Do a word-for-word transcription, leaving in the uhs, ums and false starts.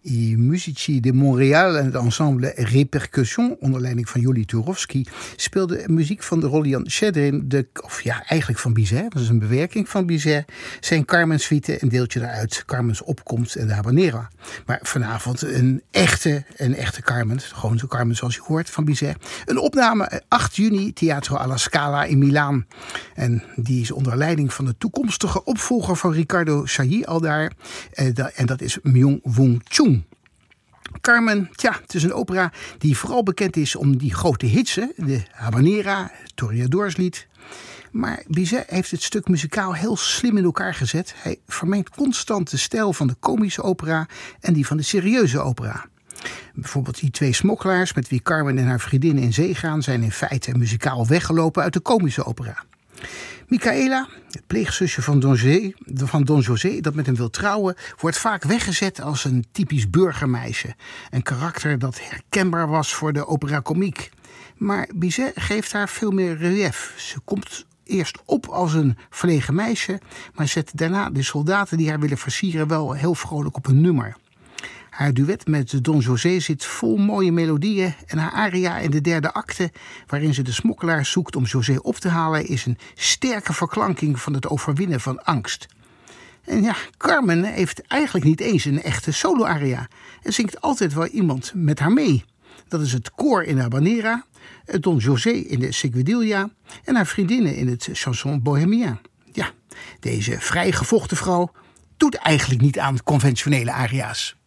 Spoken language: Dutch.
I Musici de Montréal en het ensemble Répercussion onder leiding van Joli Turovsky speelde muziek van de Rolian Shedrin, de, of ja, eigenlijk van Bizet, dat is een bewerking van Bizet, zijn Carmen suite, een deeltje daaruit, Carmens opkomst en de Habanera. Maar vanavond een echte, een echte Carmen, gewoon zo Carmen zoals je hoort van Bizet. Een opname acht juni, Teatro alla Scala in Milaan. En die is onder leiding van de toekomstige opvolger van Riccardo Chailly al daar. En dat is Myung-Whun Chung. Carmen, tja, het is een opera die vooral bekend is om die grote hits, de Habanera, het Toreadoorslied. Maar Bizet heeft het stuk muzikaal heel slim in elkaar gezet. Hij vermengt constant de stijl van de komische opera en die van de serieuze opera. Bijvoorbeeld die twee smokkelaars met wie Carmen en haar vriendin in zee gaan zijn in feite muzikaal weggelopen uit de komische opera. Micaela, het pleegzusje van Don José, van Don José dat met hem wil trouwen, wordt vaak weggezet als een typisch burgermeisje. Een karakter dat herkenbaar was voor de opera comique. Maar Bizet geeft haar veel meer relief. Ze komt eerst op als een verlegen meisje, maar zet daarna de soldaten die haar willen versieren wel heel vrolijk op een nummer. Haar duet met Don José zit vol mooie melodieën en haar aria in de derde acte, waarin ze de smokkelaar zoekt om José op te halen, is een sterke verklanking van het overwinnen van angst. En ja, Carmen heeft eigenlijk niet eens een echte solo-aria. Er zingt altijd wel iemand met haar mee. Dat is het koor in Habanera, het Don José in de Seguidilla en haar vriendinnen in het Chanson Bohémien. Ja, deze vrijgevochten vrouw doet eigenlijk niet aan conventionele aria's.